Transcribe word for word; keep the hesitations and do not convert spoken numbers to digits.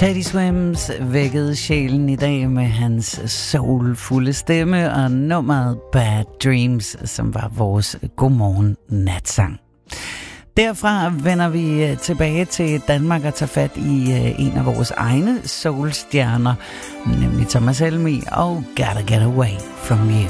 Teddy Swims vækkede sjælen i dag med hans soulfulde stemme og nummeret Bad Dreams, som var vores godmorgen natsang. Derfra vender vi tilbage til Danmark og tager fat i en af vores egne soulstjerner, nemlig Thomas Helmig og Gotta Get Away From You.